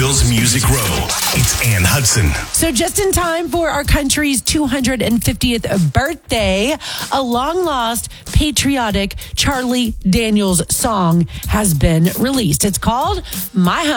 Daniels Music Row. It's Ann Hudson. So just in time for our country's 250th birthday, a long-lost patriotic Charlie Daniels song has been released. It's called My Home.